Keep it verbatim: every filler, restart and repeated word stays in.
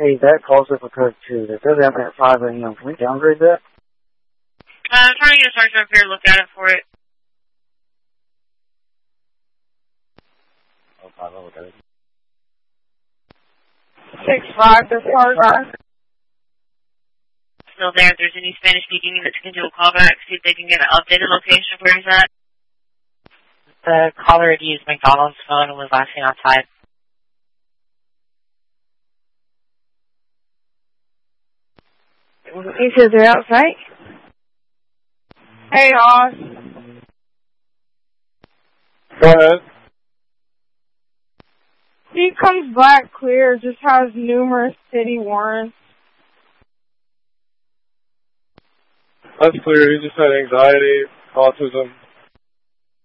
Hey, that calls up a code two. That does happen at five a.m. Can we downgrade that? Uh, I'm trying to get a sergeant up here to look at it for it. Oh, five, I'll look at it. Six five, the sergeant. Still there. If there's any Spanish-speaking units, can do a callback, see if they can get an updated location of where he's at. The caller had used McDonald's phone and was last seen outside. He says they're outside. Hey, Hoss. Go ahead. He comes back clear, just has numerous city warrants. That's clear. He just had anxiety, autism.